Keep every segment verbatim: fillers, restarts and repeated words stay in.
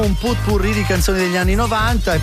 un potpourri di canzoni degli anni novanta e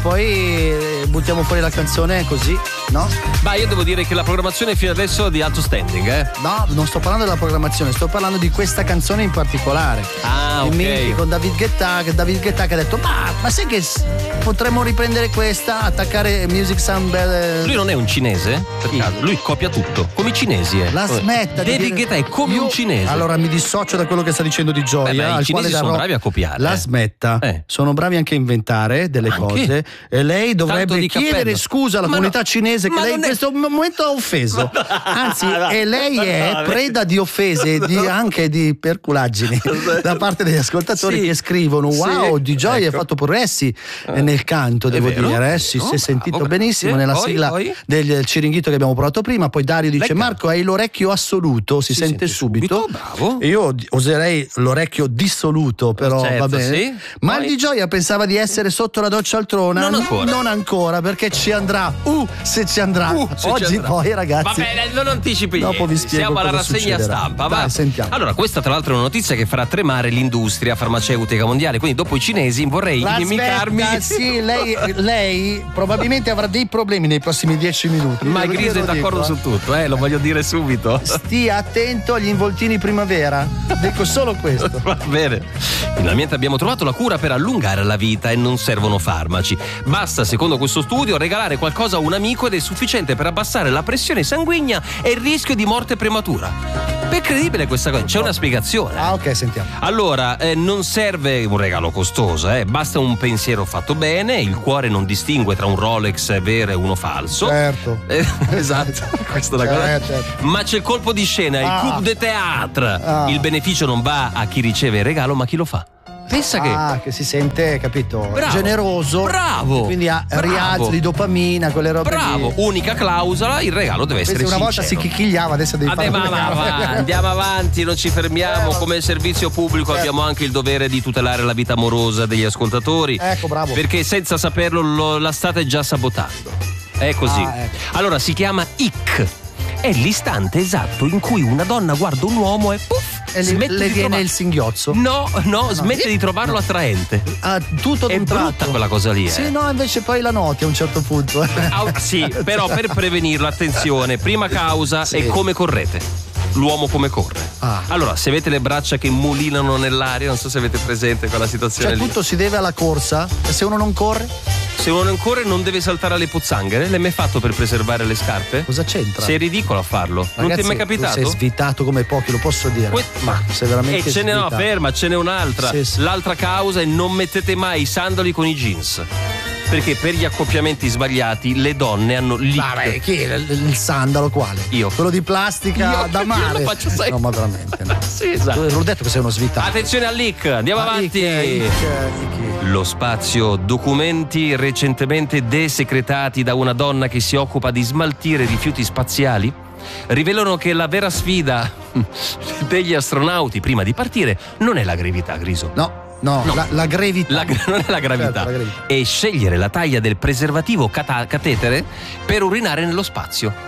poi buttiamo fuori la canzone così, no? Ma io devo dire che la programmazione fino adesso è di alto standing, eh? No, non sto parlando della programmazione, sto parlando di questa canzone in particolare. Ah, ok. Miki con David Guetta, David Guetta che ha detto ma, ma sai che potremmo riprendere questa, attaccare Music Sound Bell. Lui non è un cinese? Per Sì. caso? Lui copia tutto, come i cinesi è. La smetta di David dire- Guetta è come Io- un cinese. Allora mi dissocio da quello che sta dicendo di Gioia. Beh, beh, i al cinesi quale sono darò- bravi a copiare, La eh. smetta. Eh. Sono bravi anche a inventare delle Anche? cose e lei Tanto dovrebbe di chiedere cappello. scusa alla Ma comunità no- cinese che ma lei in non è- questo momento ha offeso. Anzi, e lei è no, preda di offese e di, anche di perculaggini da parte degli ascoltatori Sì. che scrivono wow, Sì. di Gioia Ecco. ha fatto progressi nel canto, È devo vero? dire. Eh? Sì, Vero? si è sentito Bravo, benissimo grazie. nella Poi, sigla poi? del Ciringhito che abbiamo provato prima. Poi Dario dice: Lecca. Marco, hai l'orecchio assoluto, si, Si sente, sente subito. subito, bravo. E io oserei l'orecchio dissoluto, però Certo, va bene. sì. Ma Poi? il di Gioia pensava di essere sotto la doccia altrona. Non ancora. Non ancora, perché ci andrà. Uh, se ci andrà. Uh, se ci Oggi andrà. poi, ragazzi. Va bene, non anticipi Dopo niente. vi spiego Siamo alla cosa rassegna succederà. stampa, Dai, va. sentiamo. Allora, questa tra l'altro è una notizia che farà tremare l'industria farmaceutica mondiale, quindi dopo i cinesi vorrei inimicarmi. Aspetta, sì, lei, lei probabilmente avrà dei problemi nei prossimi dieci minuti. Ma Io Griso è lo d'accordo dico, su tutto, eh, lo voglio dire subito. Stia attento agli involtini primavera. Dico solo questo. Va bene. Finalmente abbiamo trovato la cura per allungare la vita e non servono farmaci. Basta, secondo questo studio, regalare qualcosa a un amico ed è sufficiente per abbassare la pressione sanguigna e il rischio di morte prematura. È credibile questa cosa, c'è una spiegazione. Ah, ok, sentiamo. Allora, eh, non serve un regalo costoso, eh, basta un pensiero fatto bene, il cuore non distingue tra un Rolex vero e uno falso. Certo. Eh, esatto, questa è la cosa. Certo, certo. Ma c'è il colpo di scena, il Ah. coup de théâtre. Ah. Il beneficio non va a chi riceve il regalo, ma a chi lo fa. Pensa che. Ah, che si sente, capito? Bravo. Generoso. Bravo. Quindi ha Bravo. rialzo di dopamina, quelle robe Bravo, lì. unica clausola, il regalo deve essere Questa una volta si sincero. chichigliava, adesso devi fare Andiamo un regalo. avanti, andiamo avanti, non ci fermiamo. Come servizio pubblico Certo. abbiamo anche il dovere di tutelare la vita amorosa degli ascoltatori. Ecco, bravo. Perché senza saperlo lo- la state già sabotando. È così. Ah, ecco. Allora si chiama I C. È l'istante esatto in cui una donna guarda un uomo e puff, E le, smette le di viene trovar- il singhiozzo. No, no, smette di trovarlo attraente. Ah, tutto ad È un tratto. brutta quella cosa lì, eh. Sì, no, invece poi la noti a un certo punto. Ah, sì, però per prevenirlo, attenzione, prima causa Sì. è come correte. L'uomo come corre. Ah. Allora, se avete le braccia che mulinano nell'aria, non so se avete presente quella situazione Cioè lì. tutto si deve alla corsa e se uno non corre Se uno non corre non deve saltare alle pozzanghere. L'hai mai fatto per preservare le scarpe? cosa c'entra? Sei ridicolo a farlo. non ti è Ragazzi, mai capitato? tu sei svitato come pochi, lo posso dire. Que- Ma sei veramente E ce n'è no, svitato. ferma, ce n'è un'altra. Sì, sì. L'altra causa è non mettete mai i sandali con i jeans. Perché per gli accoppiamenti sbagliati le donne hanno lì. Vabbè, chi è il, il sandalo quale? Io. Quello di plastica Io, da io mare. lo faccio sempre. No, ma veramente. No. Sì, esatto. L'ho detto che sei uno svitato. Attenzione al leak, andiamo Ah, avanti. Ick, Ick, Ick. Lo spazio documenti recentemente desecretati da una donna che si occupa di smaltire rifiuti spaziali rivelano che la vera sfida degli astronauti prima di partire non è la gravità, Griso. No, no, No. La, la gravità. La- non è la gravità, Certo, la gravità. è scegliere la taglia del preservativo cata- catetere per urinare nello spazio.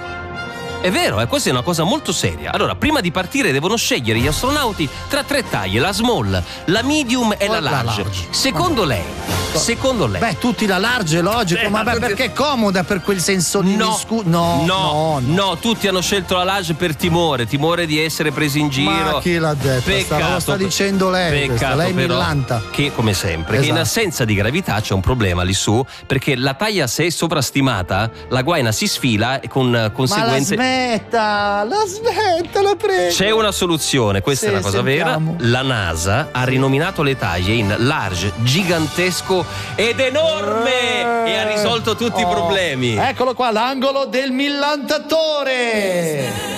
È vero, eh, questa è una cosa molto seria. Allora, prima di partire devono scegliere gli astronauti tra tre taglie, la small, la medium e O la la large. large. Secondo lei, secondo lei. Beh, tutti la large, è logico, Eh, ma ma beh, tutti- perché è comoda per quel senso di No, scu- no, no, no, no, tutti hanno scelto la large per timore, timore di essere presi in giro. Ma chi l'ha detto? Sta- Peccato, lo sta dicendo lei, questa, peccato lei però millanta. Che come sempre, che in Esatto. assenza di gravità c'è un problema lì su, perché la taglia se è sovrastimata, la guaina si sfila e con eh, Ma la conseguenze. smetta, la smetta, la prego. C'è una soluzione, questa Sì, è una cosa sentiamo. vera. La NASA ha rinominato le taglie in large, gigantesco ed enorme e ha risolto tutti i Oh, problemi. Eccolo qua, l'angolo del millantatore.